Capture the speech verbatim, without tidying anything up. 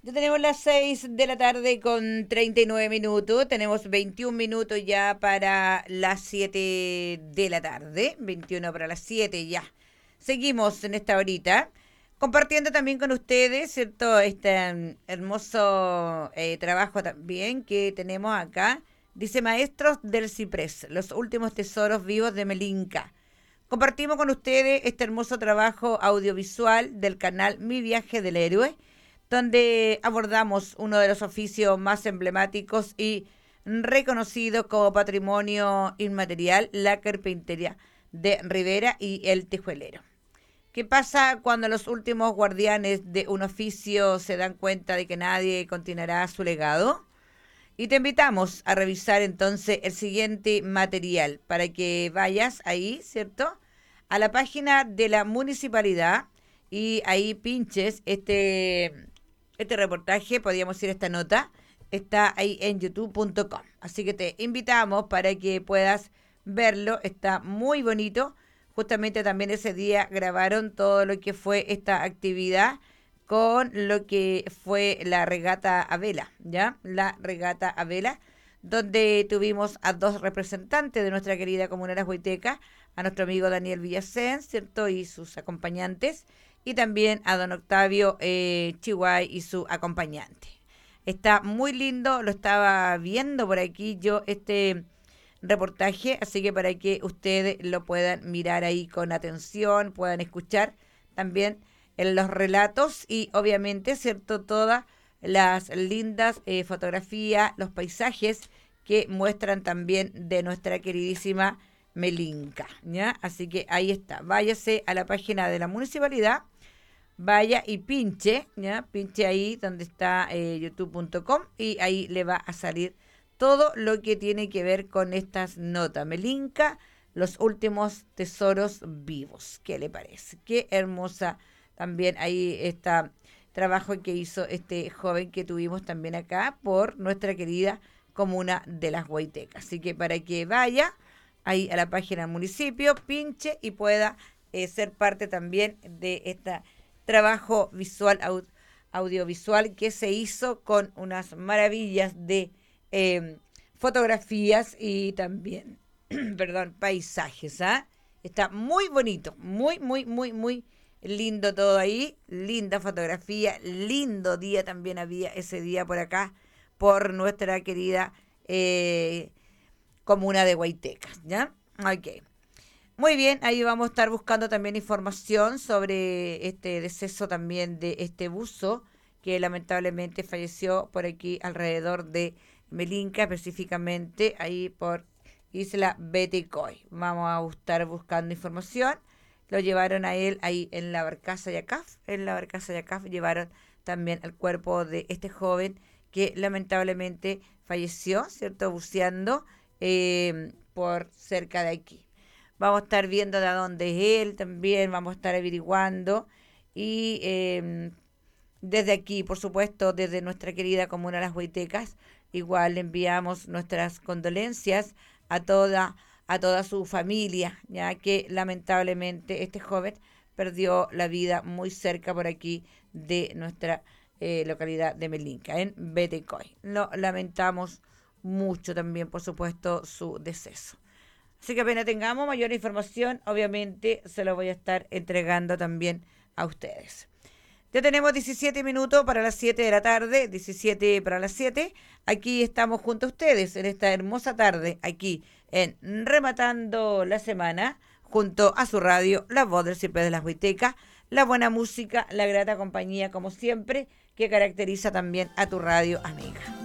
Ya tenemos las seis de la tarde con treinta y nueve minutos. Tenemos veintiún minutos ya para las siete de la tarde. veintiuno para las siete ya. Seguimos en esta horita compartiendo también con ustedes, ¿cierto? Este mm, hermoso eh, trabajo también que tenemos acá. Dice Maestros del Ciprés, los últimos tesoros vivos de Melinka. Compartimos con ustedes este hermoso trabajo audiovisual del canal Mi Viaje del Héroe, donde abordamos uno de los oficios más emblemáticos y reconocidos como patrimonio inmaterial, la carpintería de Rivera y el tejuelero. ¿Qué pasa cuando los últimos guardianes de un oficio se dan cuenta de que nadie continuará su legado? Y te invitamos a revisar entonces el siguiente material para que vayas ahí, ¿cierto? A la página de la municipalidad y ahí pinches este, este reportaje, podríamos decir esta nota, está ahí en youtube punto com. Así que te invitamos para que puedas verlo, está muy bonito. Justamente también ese día grabaron todo lo que fue esta actividad con lo que fue la regata a vela, ¿ya? La regata a vela, donde tuvimos a dos representantes de nuestra querida comuna Las Huaytecas, a nuestro amigo Daniel Villacén, ¿cierto? Y sus acompañantes, y también a don Octavio eh, Chihuay y su acompañante. Está muy lindo, lo estaba viendo por aquí yo este reportaje, así que para que ustedes lo puedan mirar ahí con atención, puedan escuchar también en los relatos y obviamente, ¿cierto? Todas las lindas eh, fotografías, los paisajes que muestran también de nuestra queridísima Melinka, ¿ya? Así que ahí está, váyase a la página de la municipalidad, vaya y pinche, ¿ya? Pinche ahí donde está eh, youtube punto com y ahí le va a salir todo lo que tiene que ver con estas notas. Melinka, los últimos tesoros vivos. ¿Qué le parece? Qué hermosa también ahí está trabajo que hizo este joven que tuvimos también acá por nuestra querida comuna de Las Huaytecas. Así que para que vaya ahí a la página del municipio, pinche y pueda eh, ser parte también de este trabajo visual, au- audiovisual que se hizo con unas maravillas de eh, fotografías y también, perdón, paisajes. ¿Ah? Está muy bonito, muy, muy, muy, muy lindo todo ahí, linda fotografía, lindo día también había ese día por acá, por nuestra querida eh, comuna de Huaytecas, ¿ya? Ok. Muy bien, ahí vamos a estar buscando también información sobre este deceso también de este buzo que lamentablemente falleció por aquí alrededor de Melinka, específicamente ahí por Isla Beticoy. Vamos a estar buscando información. Lo llevaron a él ahí en la barcaza Yacaf. En la barcaza Yacaf llevaron también el cuerpo de este joven que lamentablemente falleció, ¿cierto? Buceando eh, por cerca de aquí. Vamos a estar viendo de dónde es él también, vamos a estar averiguando y eh, desde aquí, por supuesto, desde nuestra querida comuna Las Huaytecas, igual le enviamos nuestras condolencias a toda a toda su familia, ya que lamentablemente este joven perdió la vida muy cerca por aquí de nuestra eh, localidad de Melinka, en Betecoy. Lo lamentamos mucho también, por supuesto, su deceso. Así que apenas tengamos mayor información, obviamente se lo voy a estar entregando también a ustedes. Ya tenemos diecisiete minutos para las siete de la tarde, diecisiete para las siete. Aquí estamos junto a ustedes en esta hermosa tarde, aquí en Rematando la Semana, junto a su radio, La Voz del Ciprés de las Huaytecas, la buena música, la grata compañía, como siempre, que caracteriza también a tu radio amiga.